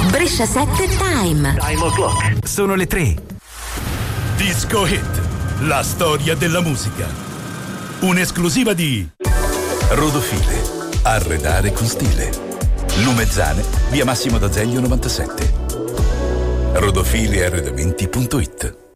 Brescia 7 Time. Time o'clock. Sono le 3. Disco Hit, la storia della musica. Un'esclusiva di Rodofile, arredare con stile. Lumezzane, via Massimo d'Azeglio 97. Rodofile arredamenti.it.